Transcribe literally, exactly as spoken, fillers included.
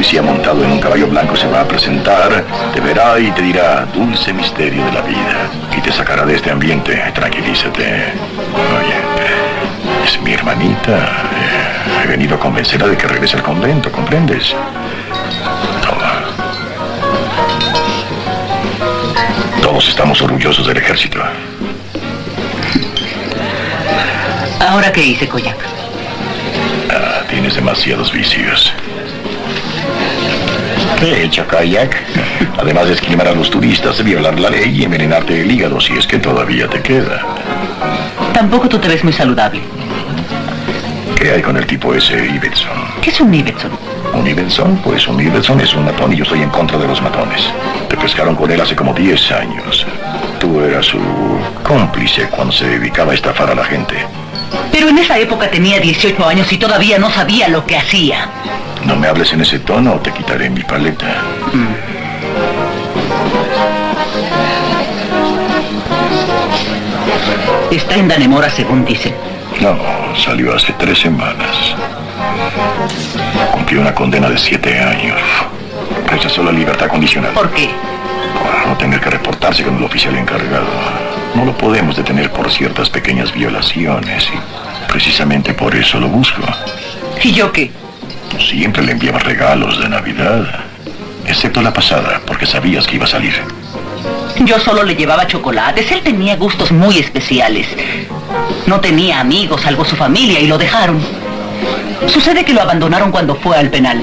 policía montado en un caballo blanco se va a presentar, te verá y te dirá, dulce misterio de la vida, y te sacará de este ambiente. Tranquilízate. Oye, es mi hermanita. Eh, he venido a convencerla de que regrese al convento, ¿comprendes? Toma. Todos estamos orgullosos del ejército. ¿Ahora qué hice, Koyak? Ah, tienes demasiados vicios. ¿Qué he hecho, Koyak? Además de esquilmar a los turistas, violar la ley y envenenarte el hígado, si es que todavía te queda. Tampoco tú te ves muy saludable. ¿Qué hay con el tipo ese Ibbotson? ¿Qué es un Ibbotson? ¿Un Ibbotson? Pues un Ibbotson es un matón y yo estoy en contra de los matones. Te pescaron con él hace como diez años. Tú eras su cómplice cuando se dedicaba a estafar a la gente. Pero en esa época tenía dieciocho años y todavía no sabía lo que hacía. No me hables en ese tono o te quitaré mi paleta. Mm. Está en Dannemora, según dicen. No, salió hace tres semanas. Cumplió una condena de siete años. Rechazó la libertad condicional. ¿Por qué? Por no tener que reportarse con el oficial encargado. No lo podemos detener por ciertas pequeñas violaciones y precisamente por eso lo busco. ¿Y yo qué? Siempre le enviaba regalos de Navidad, excepto la pasada, porque sabías que iba a salir. Yo solo le llevaba chocolates. Él tenía gustos muy especiales. No tenía amigos, salvo su familia, y lo dejaron. Sucede que lo abandonaron cuando fue al penal.